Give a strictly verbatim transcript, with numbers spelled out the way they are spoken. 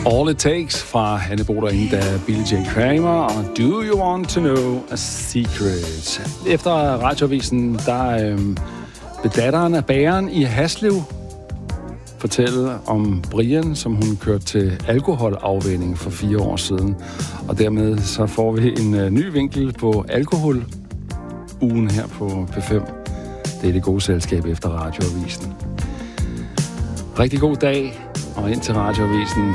All It Takes fra Hanne Boder Inda, Billy J. Kramer og Do You Want To Know A Secret. Efter radioavisen, der øhm, vil datteren af bageren i Haslev fortælle om Brian, som hun kørte til alkoholafvænning for fire år siden. Og dermed så får vi en øh, ny vinkel på alkohol-ugen her på P fem. Det er det gode selskab efter radioavisen. Rigtig god dag, og ind til radioavisen